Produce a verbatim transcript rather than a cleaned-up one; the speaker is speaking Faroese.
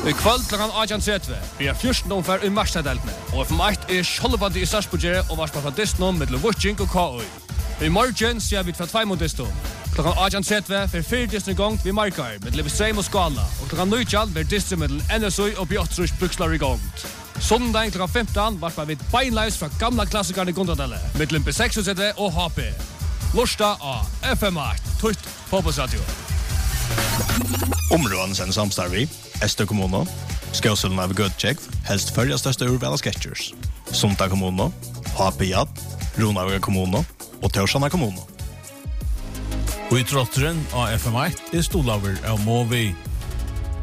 I kvöld klokken arton tretti blir fjorten omfær i Marstaddeltene, og F M eitt er Skjoldbandi i Sarsbogje og varspa fra Disnum mellom Vucing og K O I. I morgen ser vi fra Tveimund Disnum. Klokken arton tretti for fire Disnum gongt vi Markar med Levisheim og Skala, og klokken nitjan blir Disnum mellom N S U og Bjottrus Brukslar i gongt. Sondag klokken femton varspa vi beinleis fra gamla klassikerne i Gondadelle, mellom B seksogtretive og H P. Lorsta av F M eitt, Tutt Fotbollsradio. Områden sen samstarvi, Ester kommuno, Skåsulna av Gudtjekv, helst följa största urvala sketchers. Sunta kommuno, H P J, Ronaga kommuno og Torsana kommuno. Og i trotteren av F M eitt er stolaver av Movi.